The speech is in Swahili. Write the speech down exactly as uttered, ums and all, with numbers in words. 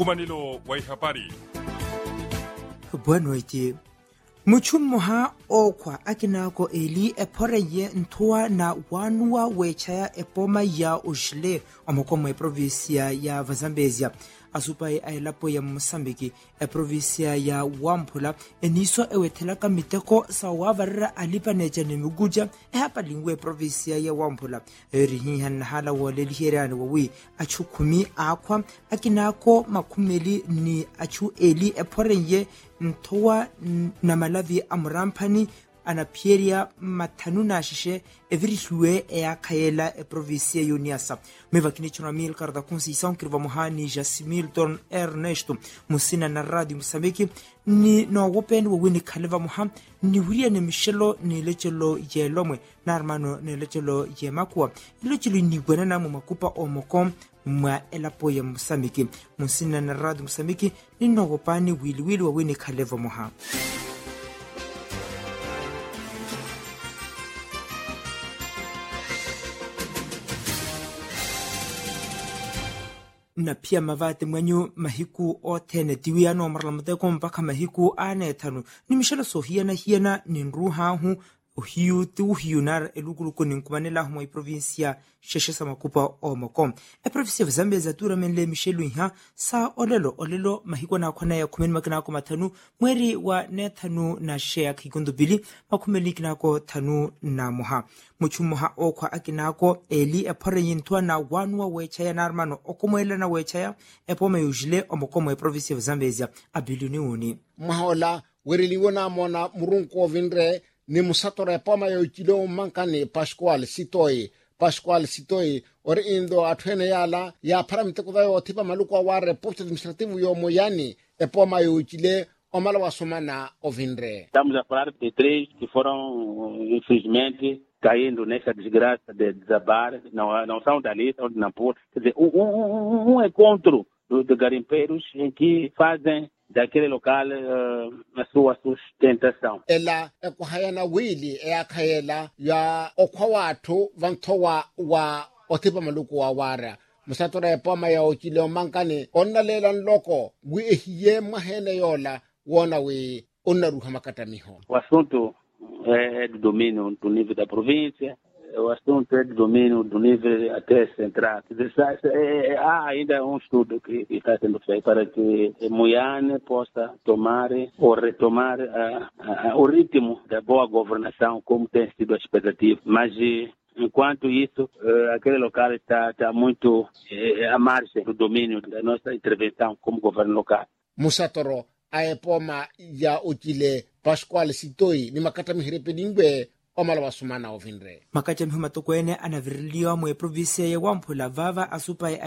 Nkumanilo wa habari. Bueno iti muchumuha okwa akinako eli eporeye ntoa na wanua wechaya epoma ya ujile omokomo e provinsia ya Vazambezia asupai ailapo ya Mosambiki e provinsia ya Wampula eniso ewetelaka miteko sawavarira alipaneja nemiguja e hapa lingwe provinsia ya Wampula erihihan hala waleliherani wawi achu kumi akwa akinako makumeli ni achu eli eporeye ntoa na malavi amurampani anapieria matanu na shishe evirihluwe ea kaela e provinsia yoniasa meva kinichuna mil karda konsisão kirva mohani Jasimilton Ernesto musina na radio Mosambiki ni no wopen wawini kaleva moham ni huria ne Michelo ni lechelo yelomwe na armano ne lechelo yemakwa lechelo ni gwenana mu makupa omokom mwa elapo ya Mosambiki musina na radio Mosambiki ni no wopani wili wili wawini kaleva moham. Na pia mavate mwenyu mahiku o tene diwiano marlamate mpaka mahiku ane tanu ni Michelo sohiana hiana ni nruha hu uhiu tu hiunar eluguluko ni nkumanela hu mwa provinsia sheshesa makupa o mokom e provinsia Zambia tura menle Michelo iha sa olelo olelo mahiku na kwana ya kumeni makina ko matanu mweri wa netanu na shea kikundu bili makumeli kinako tanu na moha muchumuha okwa akinako eli epore yintwa na wanwa wechaya na armano okomwele na wechaya epome yujile omokomo e provinsia Zambia abiliuni uni mahola weriliwona mona murunko vinre ni musatora pama yo kilo mankani Pascual Sitoi Pascual Sitoi or indo atwene yala ya paramite kudayo tipa maluko wa report administrativo yo moyani e poma yo kile omala wasomana ovinre. Estamos a falar de três que foram infelizmente caindo nessa desgraça de desabar, não, não são da lista, onde não pôr. Quer dizer, um, um, um encontro de garimpeiros em que fazem daquele local uh, a sua sustentação. Ela é kuhayana wili é akaela ya okwawatu vantowa wa otipa maluku wa wara musatora ya poma ya okile mankane onna lelan loko wi ehiye mahene yola wona wi onaruha makatamiho. O assunto é do domínio do nível da província, o assunto é do domínio do nível até central. Há ainda um estudo que está sendo feito para que Moiane possa tomar ou retomar a, a, o ritmo da boa governação, como tem sido a expectativa. Mas, enquanto isso, aquele local está, está muito à margem do domínio da nossa intervenção como governo local. Musatoro, a epoma ya ukile Pascual Sitoi ni makata mihirepedingwe omala wasumana ovinre. Makacha mihuma tokwene anaviriliwa mwe provinsia ya Wampula vava asupa